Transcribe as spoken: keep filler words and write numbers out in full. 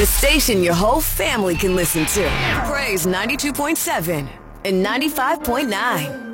The station your whole family can listen to. Praise ninety-two point seven and ninety-five point nine.